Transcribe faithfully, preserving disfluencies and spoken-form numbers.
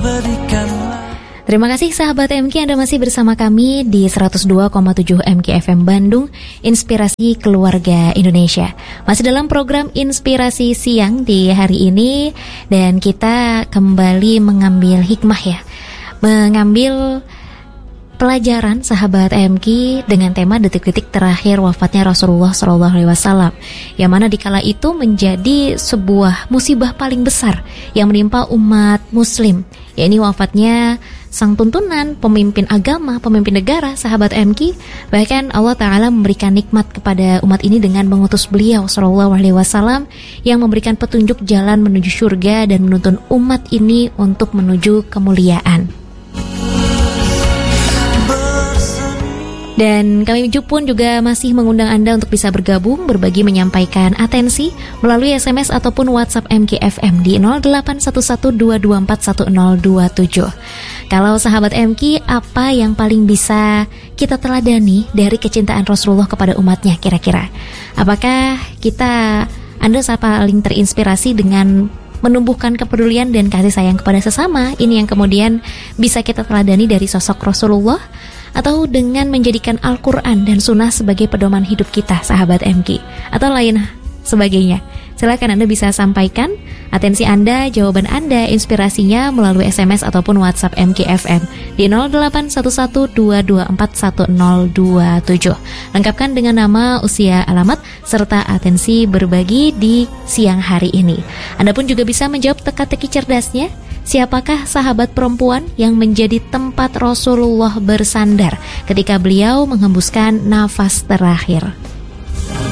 Terima kasih sahabat M K, Anda masih bersama kami di seratus dua koma tujuh M K F M Bandung, Inspirasi Keluarga Indonesia. Masih dalam program Inspirasi Siang di hari ini, dan kita kembali mengambil hikmah ya, mengambil pelajaran sahabat M K dengan tema detik-detik terakhir wafatnya Rasulullah shallallahu alaihi wasallam, yang mana dikala itu menjadi sebuah musibah paling besar yang menimpa umat muslim, yakni wafatnya sang tuntunan, pemimpin agama, pemimpin negara, sahabat M K. Bahkan Allah Ta'ala memberikan nikmat kepada umat ini dengan mengutus beliau Shallallahu Alaihi Wasallam yang memberikan petunjuk jalan menuju surga dan menuntun umat ini untuk menuju kemuliaan. Dan kami pun juga masih mengundang Anda untuk bisa bergabung, berbagi, menyampaikan atensi melalui S M S ataupun WhatsApp M K F M di nol delapan satu satu dua dua empat satu nol dua tujuh. Kalau sahabat M K, apa yang paling bisa kita teladani dari kecintaan Rasulullah kepada umatnya kira-kira? Apakah kita, Anda paling terinspirasi dengan menumbuhkan kepedulian dan kasih sayang kepada sesama? Ini yang kemudian bisa kita teladani dari sosok Rasulullah, atau dengan menjadikan Al-Quran dan Sunnah sebagai pedoman hidup kita, sahabat M K, atau lain sebagainya? Silakan Anda bisa sampaikan atensi Anda, jawaban Anda, inspirasinya melalui S M S ataupun WhatsApp M K F M di nol delapan satu satu dua dua empat satu nol dua tujuh. Lengkapkan dengan nama, usia, alamat, serta atensi berbagi di siang hari ini. Anda pun juga bisa menjawab teka-teki cerdasnya. Siapakah sahabat perempuan yang menjadi tempat Rasulullah bersandar ketika beliau menghembuskan nafas terakhir?